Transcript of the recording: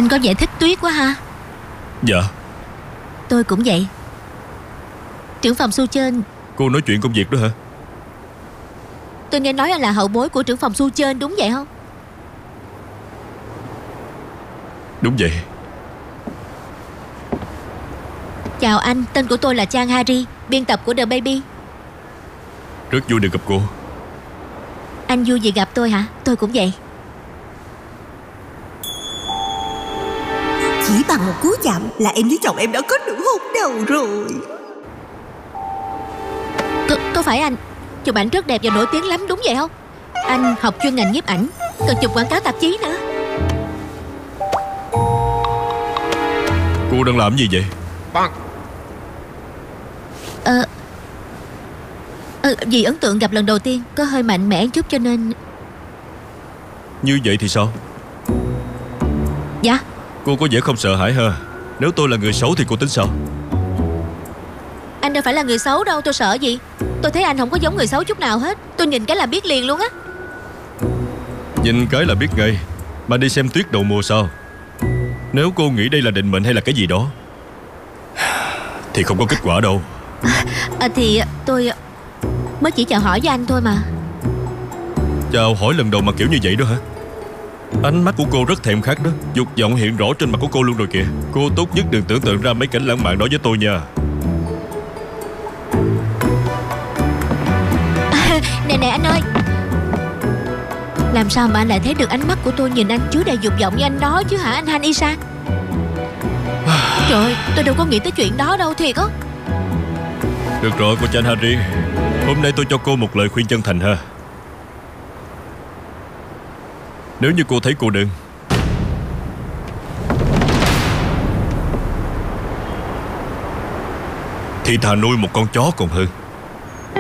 Anh có vẻ thích Tuyết quá ha. Dạ. Tôi cũng vậy. Trưởng phòng Su Chên. Cô nói chuyện công việc đó hả? Tôi nghe nói anh là hậu bối của trưởng phòng Su Chên, đúng vậy không? Đúng vậy. Chào anh, tên của tôi là Chang Harry, biên tập của The Baby. Rất vui được gặp cô. Anh vui vì gặp tôi hả? Tôi cũng vậy. Chỉ bằng một cú chạm là em với chồng em đã có nụ hôn đầu rồi. Có phải anh chụp ảnh rất đẹp và nổi tiếng lắm, đúng vậy không? Anh học chuyên ngành nhiếp ảnh, còn chụp quảng cáo tạp chí nữa. Cô đang làm gì vậy? Vì ấn tượng gặp lần đầu tiên có hơi mạnh mẽ chút cho nên. Như vậy thì sao? Dạ. Cô có vẻ không sợ hãi ha. Nếu tôi là người xấu thì cô tính sao? Anh đâu phải là người xấu đâu, tôi sợ gì. Tôi thấy anh không có giống người xấu chút nào hết. Tôi nhìn cái là biết liền luôn á. Nhìn cái là biết ngay. Mà đi xem tuyết đầu mùa sao? Nếu cô nghĩ đây là định mệnh hay là cái gì đó thì không có kết quả đâu. Thì tôi mới chỉ chào hỏi với anh thôi mà. Chào hỏi lần đầu mà kiểu như vậy đó hả? Ánh mắt của cô rất thèm khát đó. Dục vọng hiện rõ trên mặt của cô luôn rồi kìa. Cô tốt nhất đừng tưởng tượng ra mấy cảnh lãng mạn đó với tôi nha. Nè anh ơi, làm sao mà anh lại thấy được ánh mắt của tôi nhìn anh chứa đầy dục vọng như anh nói chứ hả anh Han Isan? Trời ơi, tôi đâu có nghĩ tới chuyện đó đâu, thiệt á. Được rồi cô Chan Harry, hôm nay tôi cho cô một lời khuyên chân thành ha. Nếu như cô thấy cô đơn thì thà nuôi một con chó còn hơn.